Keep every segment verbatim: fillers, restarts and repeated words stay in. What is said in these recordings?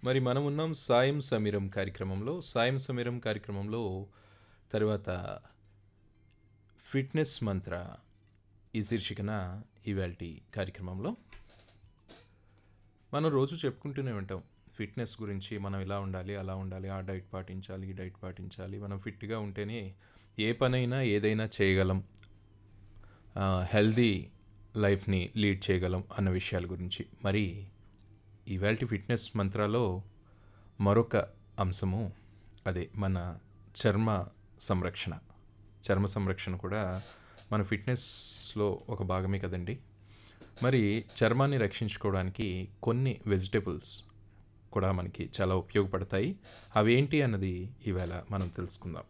మరి మనం ఉన్నాం సాయం సమీరం కార్యక్రమంలో. సాయం సమీరం కార్యక్రమంలో తర్వాత ఫిట్‌నెస్ మంత్ర ఈ శీర్షికన ఇవాల్టి కార్యక్రమంలో మనం రోజు చెప్పుకుంటూనే ఉంటాం. ఫిట్‌నెస్ గురించి మనం ఇలా ఉండాలి, అలా ఉండాలి, ఆ డైట్ పాటించాలి, ఈ డైట్ పాటించాలి. మనం ఫిట్‌గా ఉంటేనే ఏ పనైనా, ఏదైనా చేయగలం. ఆహ్, హెల్తీ లైఫ్‌ని లీడ్ చేయగలం అన్న విషయాల గురించి. మరి ఇవాల్టి ఫిట్‌నెస్ మంత్రాలో మరొక అంశము అదే మన చర్మ సంరక్షణ. చర్మ సంరక్షణ కూడా మన ఫిట్‌నెస్‌లో ఒక భాగమే కదండీ! మరి చర్మాన్ని రక్షించుకోవడానికి కొన్ని వెజిటబుల్స్ కూడా మనకి చాలా ఉపయోగపడతాయి. అవేంటి అన్నది ఈవేళ మనం తెలుసుకుందాం.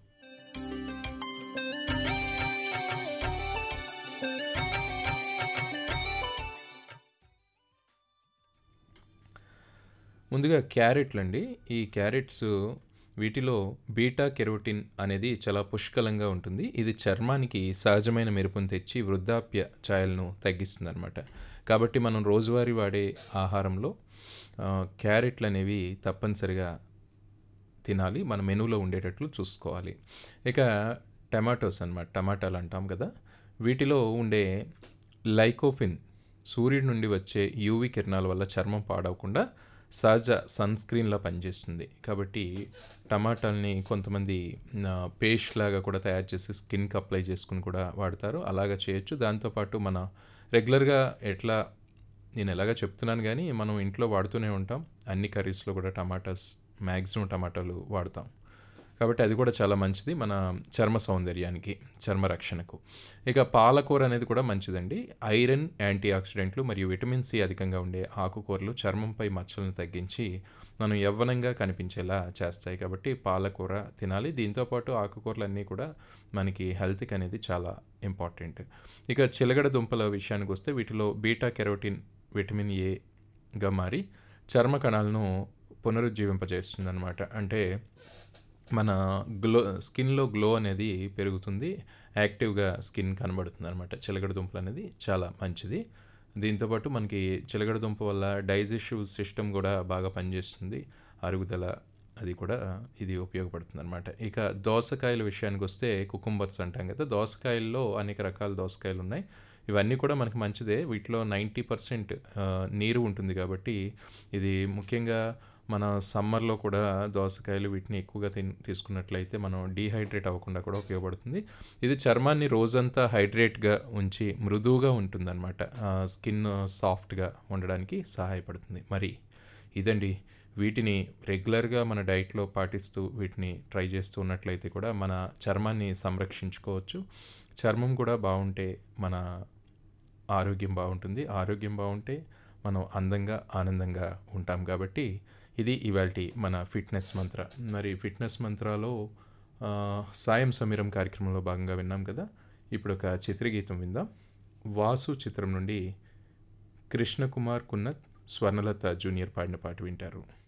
ముందుగా క్యారెట్లండి. ఈ క్యారెట్స్ వీటిలో బీటా కెరోటిన్ అనేది చాలా పుష్కలంగా ఉంటుంది. ఇది చర్మానికి సహజమైన మెరుపును తెచ్చి వృద్ధాప్య ఛాయలను తగ్గిస్తుందనమాట. కాబట్టి మనం రోజువారీ వాడే ఆహారంలో ఆహ్, క్యారెట్లనేవి తప్పనిసరిగా తినాలి. మన మెనూలో ఉండేటట్లు చూసుకోవాలి. ఇక టమాటోస్ అనమాట. టమాటాలు అంటాం కదా! వీటిలో ఉండే లైకోపిన్ సూర్యుడి నుండి వచ్చే యూవీ కిరణాల వల్ల చర్మం పాడవకుండా సహజ సన్ స్క్రీన్‌లా పనిచేస్తుంది. కాబట్టి టమాటాలని కొంతమంది ఆహ్, పేస్ట్ లాగా కూడా తయారు చేసి స్కిన్‌కి అప్లై చేసుకొని కూడా వాడతారు. అలాగా చేయొచ్చు. దాంతోపాటు మన రెగ్యులర్‌గా ఎట్లా నేను ఎలాగో చెప్తున్నాను గానీ, మనం ఇంట్లో వాడుతూనే ఉంటాం. అన్ని కర్రీస్‌లో కూడా టమాటాస్ మ్యాక్సిమం టమాటాలు వాడతాం. కాబట్టి అది కూడా చాలా మంచిది మన చర్మ సౌందర్యానికి, చర్మ రక్షణకు. ఇక పాలకూర అనేది కూడా మంచిదండి. ఐరన్, యాంటీ ఆక్సిడెంట్లు మరియు విటమిన్ సి అధికంగా ఉండే ఆకుకూరలు చర్మంపై మచ్చలను తగ్గించి మనం యవ్వనంగా కనిపించేలా చేస్తాయి. కాబట్టి పాలకూర తినాలి. దీంతో పాటు ఆకుకూరలన్నీ కూడా మనకి హెల్త్‌కి అనేది చాలా ఇంపార్టెంట్. ఇక చిలగడ దుంపల విషయానికొస్తే వీటిలో బీటా కెరోటిన్ విటమిన్ ఏగా మారి చర్మ కణాలను పునరుజ్జీవింపజేస్తుందనమాట. అంటే మన గ్లో స్కిన్‌లో గ్లో అనేది పెరుగుతుంది. యాక్టివ్‌గా స్కిన్ కనబడుతుందనమాట. చిలకడ దుంపలనేది చాలా మంచిది. దీంతో పాటు మనకి చిలకడ దుంప వల్ల డైజెస్టివ్ సిస్టమ్ గూడా బాగా పనిచేస్తుంది. అరుగుదల అది కూడా ఇది ఉపయోగపడుతుందనమాట. ఇక దోసకాయల విషయానికొస్తే కుకుంబర్స్ అంటాం కదా! దోసకాయల్లో అనేక రకాల దోసకాయలున్నాయి. ఇవన్నీ కూడా మనకు మంచిదే. వీటిలో తొంభై శాతం ఆహ్, నీరు ఉంటుంది కాబట్టి ఇది ముఖ్యంగా మన సమ్మర్‌లో కూడా దోసకాయలు వీటిని ఎక్కువగా తిన్ తీసుకున్నట్లయితే మనం డీహైడ్రేట్ అవ్వకుండా కూడా ఉపయోగపడుతుంది. ఇది చర్మాన్ని రోజంతా హైడ్రేట్‌గా ఉంచి మృదువుగా ఉంటుందనమాట. ఆహ్, స్కిన్ సాఫ్ట్‌గా ఉండడానికి సహాయపడుతుంది. మరి ఇదండి. వీటిని రెగ్యులర్‌గా మన డైట్‌లో పాటిస్తూ వీటిని ట్రై చేస్తూ ఉన్నట్లయితే కూడా మన చర్మాన్ని సంరక్షించుకోవచ్చు. చర్మం కూడా బావుంటే మన ఆరోగ్యం బావుంటుంది. ఆరోగ్యం బావుంటే మనం అందంగా, ఆనందంగా ఉంటాం కాబట్టి ఇది ఇవాల్టి మన ఫిట్‌నెస్ మంత్ర. మరి ఫిట్‌నెస్ మంత్రాలో ఆహ్, సాయం సమీరం కార్యక్రమంలో భాగంగా విన్నాం కదా! ఇప్పుడొక చిత్రగీతం విందాం. 'వాసు' చిత్రం నుండి కృష్ణకుమార్ కున్నత్, స్వర్ణలత జూనియర్ పాడిన పాట వింటారు.